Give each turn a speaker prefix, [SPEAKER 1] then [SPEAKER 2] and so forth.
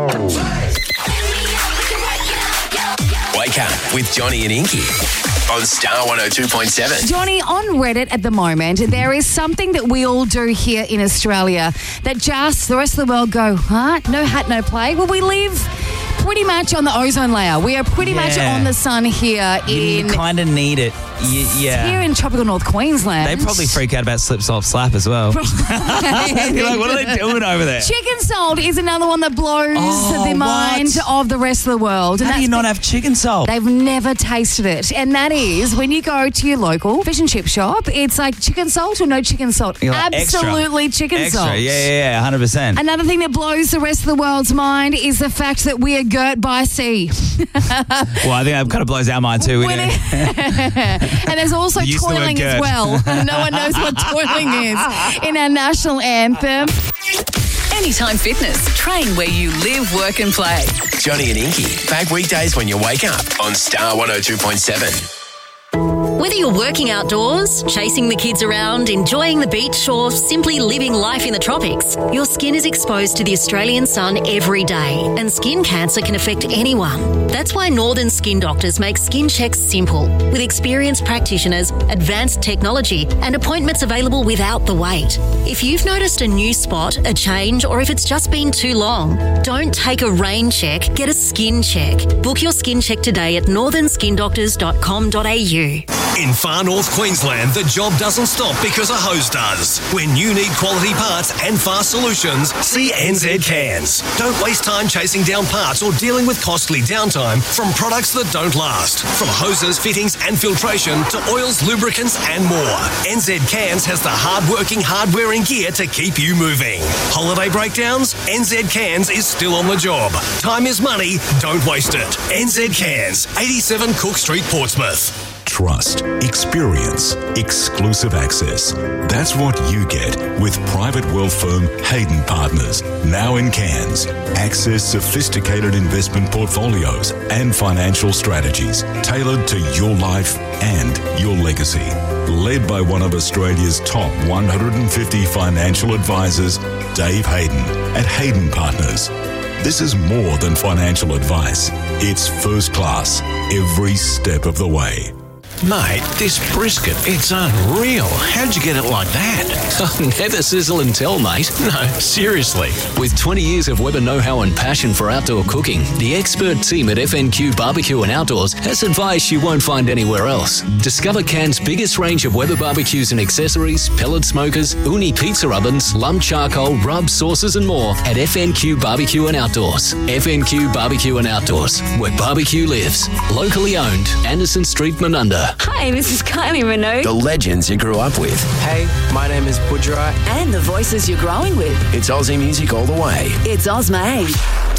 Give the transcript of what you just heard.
[SPEAKER 1] Wake up with Johnny and Inky on Star 102.7.
[SPEAKER 2] Johnny, on Reddit at the moment, there is something that we all do here in Australia that just the rest of the world go, huh? No hat, no play. Well, we live pretty much on the ozone layer. We are pretty much on the sun here
[SPEAKER 3] You kind of need it.
[SPEAKER 2] here in tropical North Queensland.
[SPEAKER 3] They probably freak out about slip, slop, slap as well. You're like, what are they doing over there?
[SPEAKER 2] Chicken salt is another one that blows the mind of the rest of the world. And
[SPEAKER 3] How do you not have chicken salt?
[SPEAKER 2] They've never tasted it. And that is when you go to your local fish and chip shop, it's like chicken salt or no chicken salt.
[SPEAKER 3] You're like,
[SPEAKER 2] absolutely chicken salt.
[SPEAKER 3] Yeah, 100%.
[SPEAKER 2] Another thing that blows the rest of the world's mind is the fact that we are girt by sea.
[SPEAKER 3] Well, I think that kind of blows our mind too.
[SPEAKER 2] And there's also toiling as well. No one knows what toiling is in our national anthem.
[SPEAKER 4] Anytime Fitness. Train where you live, work and play.
[SPEAKER 1] Johnny and Inky, back weekdays when you wake up on Star 102.7.
[SPEAKER 5] Whether you're working outdoors, chasing the kids around, enjoying the beach, or simply living life in the tropics, your skin is exposed to the Australian sun every day, and skin cancer can affect anyone. That's why Northern Skin Doctors make skin checks simple, with experienced practitioners, advanced technology, and appointments available without the wait. If you've noticed a new spot, a change, or if it's just been too long, don't take a rain check, get a skin check. Book your skin check today at northernskindoctors.com.au.
[SPEAKER 6] In far north Queensland, the job doesn't stop because a hose does. When you need quality parts and fast solutions, see NZ Cans. Don't waste time chasing down parts or dealing with costly downtime from products that don't last. From hoses, fittings and filtration to oils, lubricants and more. NZ Cans has the hard-working hardware and gear to keep you moving. Holiday breakdowns? NZ Cans is still on the job. Time is money, don't waste it. NZ Cans, 87 Cook Street, Portsmouth.
[SPEAKER 7] Trust, experience, exclusive access. That's what you get with private wealth firm Hayden Partners, now in Cairns. Access sophisticated investment portfolios and financial strategies tailored to your life and your legacy. Led by one of Australia's top 150 financial advisors, Dave Hayden at Hayden Partners. This is more than financial advice. It's first class every step of the way.
[SPEAKER 8] Mate, this brisket, it's unreal. How'd you get it like that?
[SPEAKER 9] Never sizzle and tell, mate. No, seriously. With 20 years of Weber know-how and passion for outdoor cooking, the expert team at FNQ Barbecue and Outdoors has advice you won't find anywhere else. Discover Cairns' biggest range of Weber barbecues and accessories, pellet smokers, uni pizza ovens, lump charcoal, rubs, sauces and more at FNQ Barbecue and Outdoors. FNQ Barbecue and Outdoors, where barbecue lives. Locally owned, Anderson Street, Menunda.
[SPEAKER 10] Hi, this is Kylie Minogue.
[SPEAKER 1] The legends you grew up with.
[SPEAKER 11] Hey, my name is Budra.
[SPEAKER 10] And the voices you're growing with.
[SPEAKER 1] It's Aussie music all the way.
[SPEAKER 10] It's Ozmay.